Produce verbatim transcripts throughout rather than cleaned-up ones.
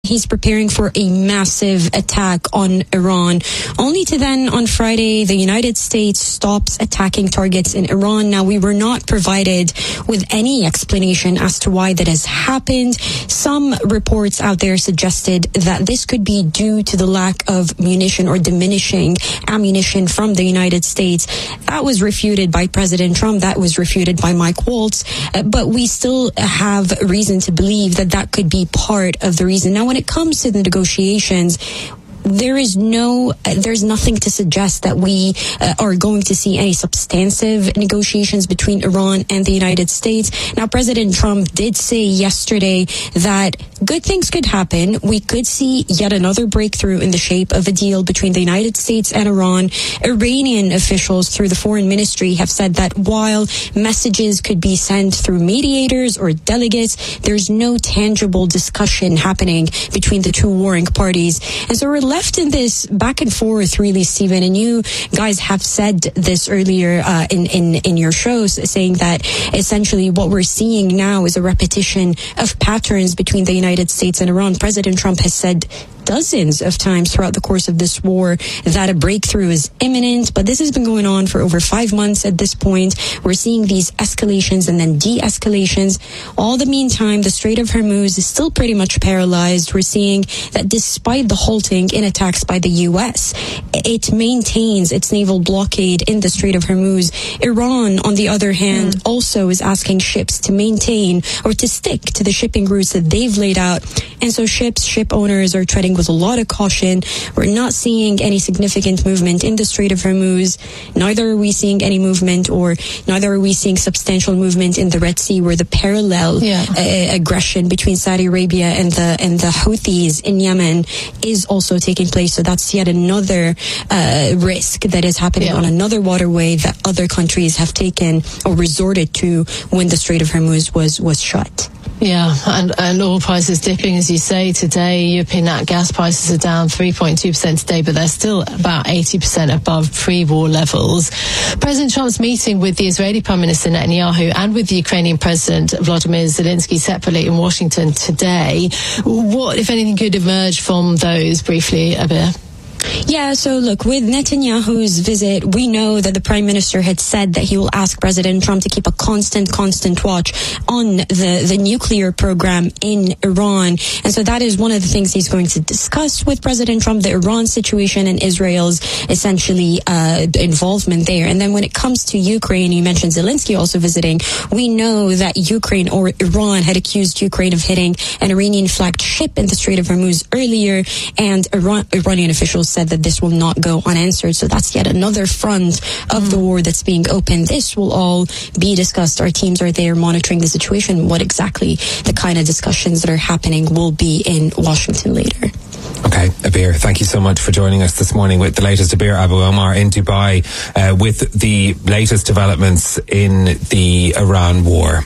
he's preparing for a massive attack on Iran, only to then on Friday, the United States stops attacking targets in Iran. Now, we were not provided with any explanation as to why that has happened. Some reports out there suggested that this could be due to the lack of munition or diminishing ammunition from the United States. That was refuted by President Trump. That was refuted by Mike Waltz. Uh, but we still have reason to believe that that could be part of the reason. Now, when it comes to the negotiations, there is no, uh, there's nothing to suggest that we uh, are going to see any substantive negotiations between Iran and the United States. Now, President Trump did say yesterday that good things could happen. We could see yet another breakthrough in the shape of a deal between the United States and Iran. Iranian officials through the foreign ministry have said that while messages could be sent through mediators or delegates, there's no tangible discussion happening between the two warring parties. And so we're left in this back and forth, really, Stephen, and you guys have said this earlier uh, in, in, in your shows, saying that essentially what we're seeing now is a repetition of patterns between the United States and Iran. President Trump has said dozens of times throughout the course of this war that a breakthrough is imminent, but this has been going on for over five months at this point. We're seeing these escalations and then de-escalations. All the meantime, the Strait of Hormuz is still pretty much paralyzed. We're seeing that despite the halting in attacks by the U S, it maintains its naval blockade in the Strait of Hormuz. Iran, on the other hand, mm. also is asking ships to maintain or to stick to the shipping routes that they've laid out. And so ships, ship owners are treading with a lot of caution. We're not seeing any significant movement in the Strait of Hormuz. Neither are we seeing any movement, or neither are we seeing substantial movement in the Red Sea, where the parallel yeah. uh, aggression between Saudi Arabia and the and the Houthis in Yemen is also taking place. So that's yet another uh, risk that is happening yeah. on another waterway that other countries have taken or resorted to when the Strait of Hormuz was was shut. Yeah, and, and oil prices dipping, as you say, today. European nat gas prices are down three point two percent today, but they're still about eighty percent above pre-war levels. President Trump's meeting with the Israeli Prime Minister Netanyahu and with the Ukrainian President Volodymyr Zelensky separately in Washington today. What, if anything, could emerge from those briefly, Abir? Yeah, so look, with Netanyahu's visit, we know that the Prime Minister had said that he will ask President Trump to keep a constant, constant watch on the, the nuclear program in Iran. And so that is one of the things he's going to discuss with President Trump, the Iran situation and Israel's essentially uh, involvement there. And then when it comes to Ukraine, you mentioned Zelensky also visiting. We know that Ukraine or Iran had accused Ukraine of hitting an Iranian-flagged ship in the Strait of Hormuz earlier, and Iran, Iranian officials said that this will not go unanswered. So that's yet another front of mm. the war that's being opened. This will all be discussed. Our teams are there monitoring the situation. What exactly the kind of discussions that are happening will be in Washington later. Okay, Abir, thank you so much for joining us this morning with the latest. Abir Abu Omar in Dubai uh, with the latest developments in the Iran war.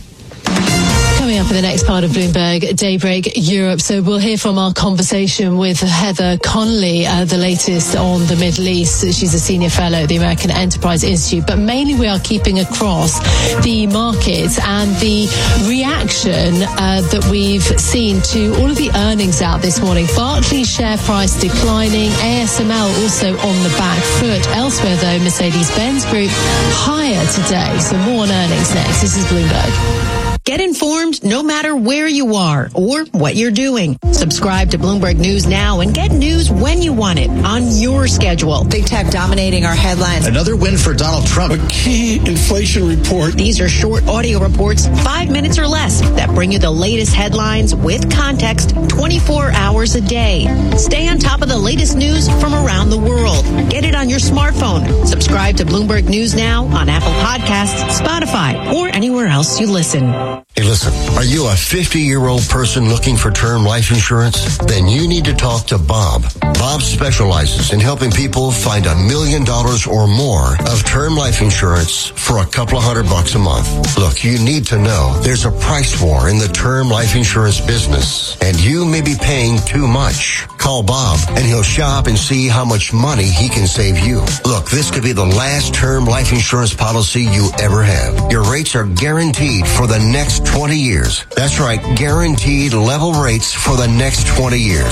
Coming up in the next part of Bloomberg Daybreak Europe, so we'll hear from our conversation with Heather Conley, uh, the latest on the Middle East. She's a senior fellow at the American Enterprise Institute, but mainly we are keeping across the markets and the reaction uh, that we've seen to all of the earnings out this morning. Barclays share price declining, A S M L also on the back foot. Elsewhere though, Mercedes-Benz Group higher today. So more on earnings next. This is Bloomberg. Get informed no matter where you are or what you're doing. Subscribe to Bloomberg News now and get news when you want it on your schedule. Big tech dominating our headlines. Another win for Donald Trump. A key inflation report. These are short audio reports, five minutes or less, that bring you the latest headlines with context twenty-four hours a day. Stay on top of the latest news from around the world. Get it on your smartphone. Subscribe to Bloomberg News now on Apple Podcasts, Spotify, or anywhere else you listen. Hey, listen, are you a fifty-year-old person looking for term life insurance? Then you need to talk to Bob. Bob specializes in helping people find a million dollars or more of term life insurance for a couple of hundred bucks a month. Look, you need to know there's a price war in the term life insurance business, and you may be paying too much. Call Bob, and he'll shop and see how much money he can save you. Look, this could be the last term life insurance policy you ever have. Your rates are guaranteed for the next twenty years. That's right, guaranteed level rates for the next twenty years.